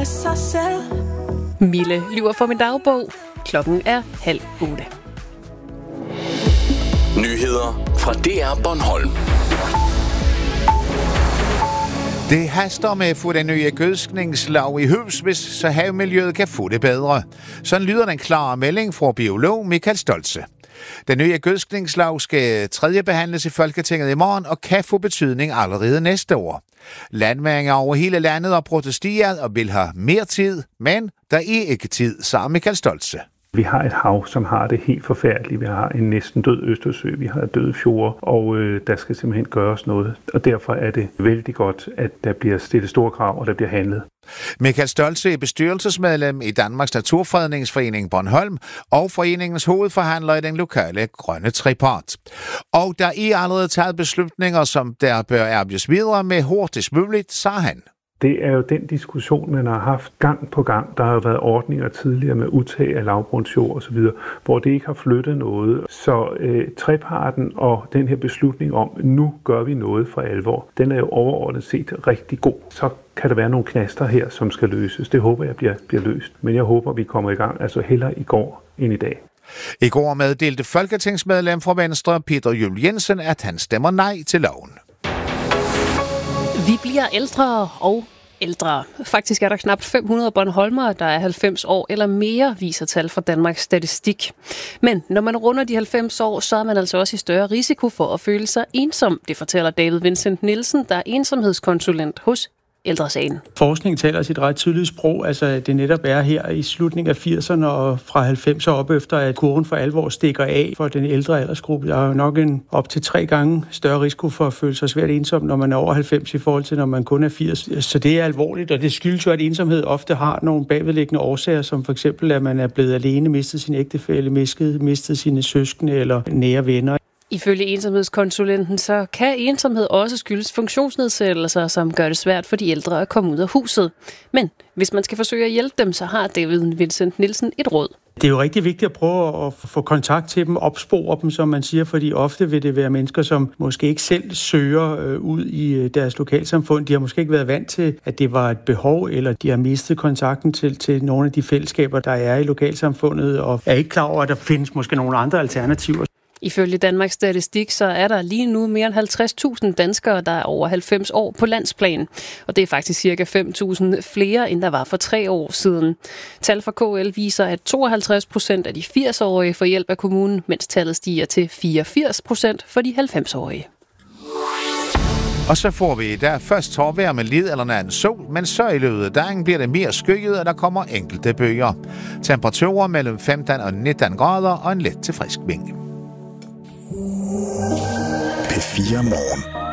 sig selv. Mille lyver for min dagbog. Klokken er 7:30. Nyheder fra DR Bornholm. Det haster med at få den nye gødskningslov i hus, hvis så havmiljøet kan få det bedre. Sådan lyder den klare melding fra biolog Michael Stoltze. Den nye gødskningslov skal tredje behandles i Folketinget i morgen og kan få betydning allerede næste år. Landmænd over hele landet har protesteret og vil have mere tid, men der er ikke tid, sagde Michael Stoltze. Vi har et hav, som har det helt forfærdeligt. Vi har en næsten død Østersø, vi har døde fjorde, og der skal simpelthen gøres noget. Og derfor er det vældig godt, at der bliver stillet store krav, og der bliver handlet. Michael Stoltze er bestyrelsesmedlem i Danmarks Naturfredningsforening Bornholm og foreningens hovedforhandler i den lokale grønne trepart. Og der er allerede taget beslutninger, som der bør arbejdes videre med hurtigst muligt, sagde han. Det er jo den diskussion, man har haft gang på gang. Der har jo været ordninger tidligere med udtag af lavbundsjord osv., hvor det ikke har flyttet noget. Så treparten og den her beslutning om, nu gør vi noget for alvor, den er jo overordnet set rigtig god. Så kan der være nogle knaster her, som skal løses. Det håber jeg bliver løst. Men jeg håber, vi kommer i gang, altså hellere i går end i dag. I går meddelte folketingsmedlem fra Venstre, Peter Juel Jensen, at han stemmer nej til loven. Vi bliver ældre og ældre. Faktisk er der knap 500 bornholmere, der er 90 år eller mere, viser tal fra Danmarks Statistik. Men når man runder de 90 år, så er man altså også i større risiko for at føle sig ensom. Det fortæller David Vincent Nielsen, der er ensomhedskonsulent hos Ældresagen. Forskning taler sit ret tydelige sprog, altså det netop er her i slutningen af 80'erne og fra 90'erne op efter, at kurven for alvor stikker af for den ældre aldersgruppe. Der er jo nok en op til 3 gange større risiko for at føle sig svært ensom, når man er over 90 i forhold til, når man kun er 80. Så det er alvorligt, og det skyldes jo, at ensomhed ofte har nogle bagvedliggende årsager, som for eksempel, at man er blevet alene, mistet sin ægtefælle, mistet sine søskende eller nære venner. Ifølge ensomhedskonsulenten, så kan ensomhed også skyldes funktionsnedsættelser, som gør det svært for de ældre at komme ud af huset. Men hvis man skal forsøge at hjælpe dem, så har David Vincent Nielsen et råd. Det er jo rigtig vigtigt at prøve at få kontakt til dem, opspore dem, som man siger, fordi ofte vil det være mennesker, som måske ikke selv søger ud i deres lokalsamfund. De har måske ikke været vant til, at det var et behov, eller de har mistet kontakten til nogle af de fællesskaber, der er i lokalsamfundet, og er ikke klar over, at der findes måske nogle andre alternativer. Ifølge Danmarks Statistik, så er der lige nu mere end 50.000 danskere, der er over 90 år på landsplan. Og det er faktisk cirka 5.000 flere, end der var for 3 år siden. Tal fra KL viser, at 52% af de 80-årige får hjælp af kommunen, mens tallet stiger til 84% for de 90-årige. Og så får vi der først tårvejr med lid eller anden sol, men så i løbet af dagen bliver det mere skyet, og der kommer enkelte bøger. Temperaturer mellem 15 og 19 grader og en let til frisk vind. P4 Morgen.